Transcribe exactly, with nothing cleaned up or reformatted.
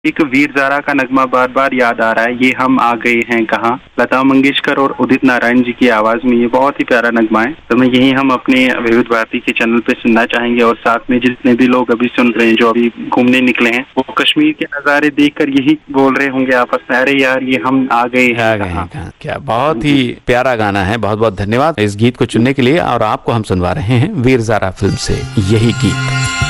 एक वीर ज़ारा का नगमा बार बार याद आ रहा है, ये हम आ गए हैं कहाँ। लता मंगेशकर और उदित नारायण जी की आवाज में ये बहुत ही प्यारा नगमा है। तो मैं यही हम अपने विविध भारती के चैनल पे सुनना चाहेंगे और साथ में जितने भी लोग अभी सुन रहे हैं, जो अभी घूमने निकले हैं, वो कश्मीर के नज़ारे देखकर यही बोल रहे होंगे आपस में, अरे यार ये हम आ गए हैं कहाँ। क्या बहुत ही प्यारा गाना है। बहुत बहुत धन्यवाद इस गीत को चुनने के लिए। और आपको हम सुनवा रहे हैं वीर ज़ारा फिल्म से यही गीत।